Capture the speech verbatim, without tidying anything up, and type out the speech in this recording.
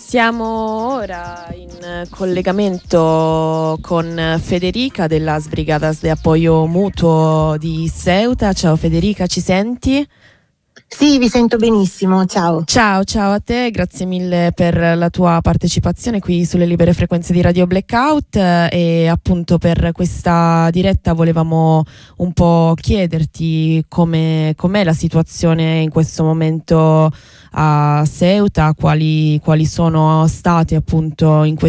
Siamo ora in collegamento con Federica della Brigadas de Apoyo Mutuo di Ceuta. Ciao Federica, ci senti? Sì, vi sento benissimo, ciao. Ciao, ciao a te, grazie mille per la tua partecipazione qui sulle libere frequenze di Radio Blackout, e appunto per questa diretta volevamo un po' chiederti come com'è la situazione in questo momento a Ceuta, quali, quali sono state appunto in questo